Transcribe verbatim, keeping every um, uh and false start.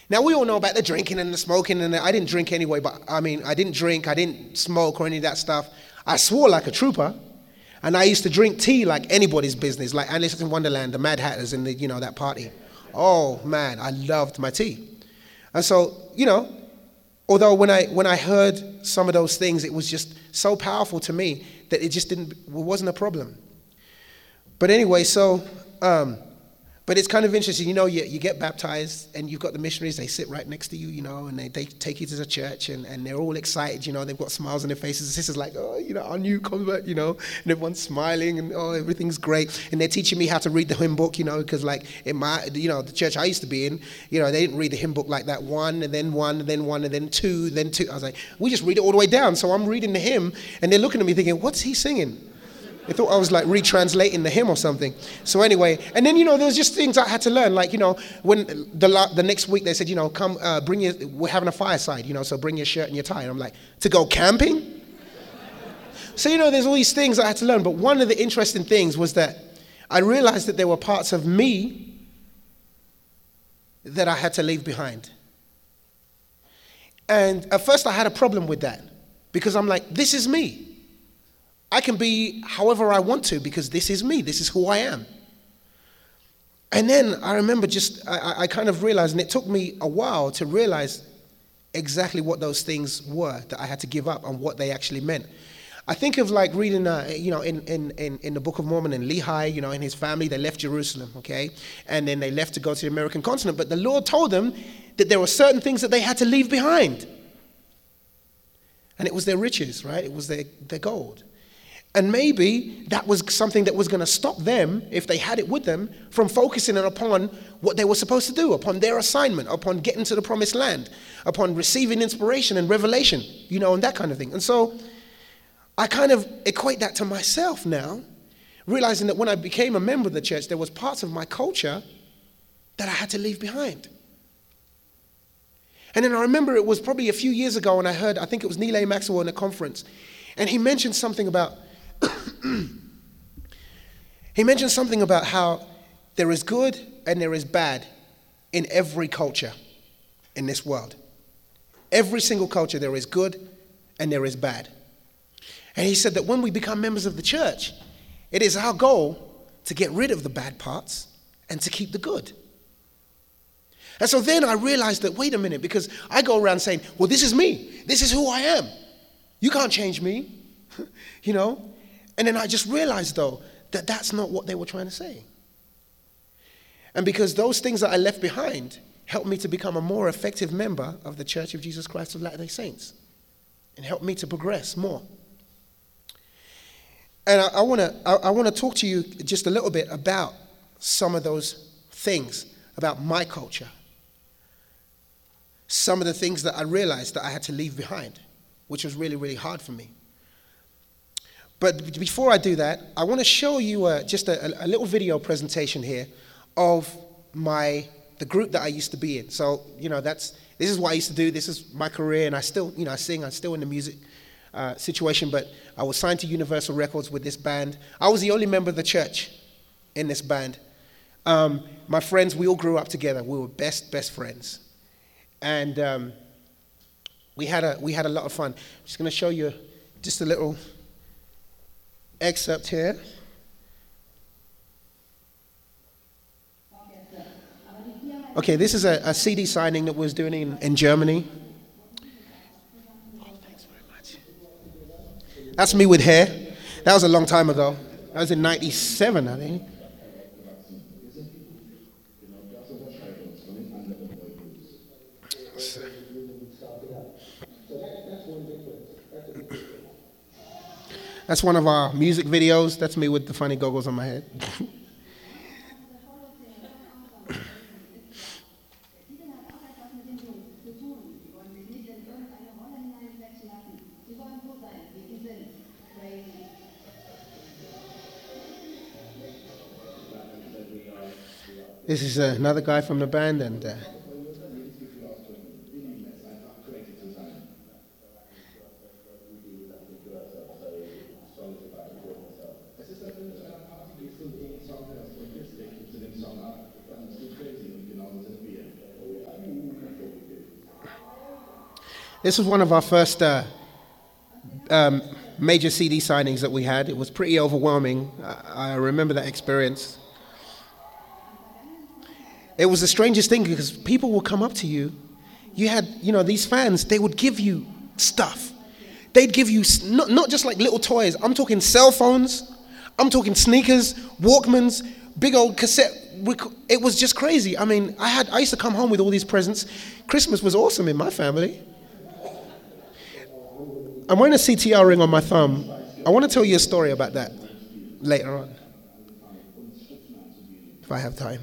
Now, we all know about the drinking and the smoking, and the, I didn't drink anyway, but I mean, I didn't drink, I didn't smoke or any of that stuff. I swore like a trooper, and I used to drink tea like anybody's business, like Alice in Wonderland, the Mad Hatters, and the, you know, that party. Oh, man, I loved my tea. And so, you know, although when I when I heard some of those things, it was just so powerful to me that it just didn't, it wasn't a problem. But anyway, so... Um, But it's kind of interesting, you know, you, you get baptized and you've got the missionaries, they sit right next to you, you know, and they, they take you to the church and, and they're all excited, you know, they've got smiles on their faces. The sister's like, oh, you know, our new convert, you know, and everyone's smiling and, oh, everything's great. And they're teaching me how to read the hymn book, you know, because like in my, you know, the church I used to be in, you know, they didn't read the hymn book like that, one and then one and then one and then two, then two. I was like, we just read it all the way down. So I'm reading the hymn and they're looking at me thinking, what's he singing? They thought I was like retranslating the hymn or something. So anyway, and then, you know, there's just things I had to learn. Like, you know, when the la- the next week they said, you know, come uh, bring your, we're having a fireside, you know, so bring your shirt and your tie. And I'm like, to go camping? So, you know, there's all these things I had to learn. But one of the interesting things was that I realized that there were parts of me that I had to leave behind. And at first I had a problem with that because I'm like, this is me. I can be however I want to because this is me. This is who I am. And then I remember just, I, I kind of realized, and it took me a while to realize exactly what those things were that I had to give up and what they actually meant. I think of like reading, uh, you know, in, in, in, in the Book of Mormon, and Lehi, you know, and his family, they left Jerusalem, okay? And then they left to go to the American continent. But the Lord told them that there were certain things that they had to leave behind. And it was their riches, right? It was their, their gold. And maybe that was something that was going to stop them, if they had it with them, from focusing upon what they were supposed to do, upon their assignment, upon getting to the promised land, upon receiving inspiration and revelation, you know, and that kind of thing. And so I kind of equate that to myself now, realizing that when I became a member of the church, there was parts of my culture that I had to leave behind. And then I remember it was probably a few years ago when I heard, I think it was Neil A. Maxwell in a conference, and he mentioned something about he mentioned something about how there is good and there is bad in every culture in this world. Every single culture there is good and there is bad. And he said that when we become members of the church, it is our goal to get rid of the bad parts and to keep the good. And so then I realized that, wait a minute, because I go around saying, well, this is me. This is who I am. You can't change me, you know. And then I just realized, though, that that's not what they were trying to say. And because those things that I left behind helped me to become a more effective member of the Church of Jesus Christ of Latter-day Saints and helped me to progress more. And I, I want to I, I want to talk to you just a little bit about some of those things, about my culture. Some of the things that I realized that I had to leave behind, which was really, really hard for me. But before I do that, I want to show you uh, just a, a little video presentation here of my the group that I used to be in. So, you know, that's this is what I used to do. This is my career, and I still, you know, I sing. I'm still in the music uh, situation, but I was signed to Universal Records with this band. I was the only member of the church in this band. Um, my friends, we all grew up together. We were best, best friends. And um, we had a we had a lot of fun. I'm just going to show you just a little excerpt here. Okay, this is a, a C D signing that we was doing in, in Germany. Oh, thanks very much. That's me with hair. That was a long time ago. That was in ninety-seven, I think. That's one of our music videos. That's me with the funny goggles on my head. This is uh, another guy from the band, and uh, This was one of our first uh, um, major C D signings that we had. It was pretty overwhelming. I, I remember that experience. It was the strangest thing because people would come up to you. You had, you know, these fans, they would give you stuff. They'd give you s- not, not just like little toys. I'm talking cell phones. I'm talking sneakers, Walkmans, big old cassette. rec- It was just crazy. I mean, I had I used to come home with all these presents. Christmas was awesome in my family. I'm wearing a C T R ring on my thumb. I want to tell you a story about that later on, if I have time.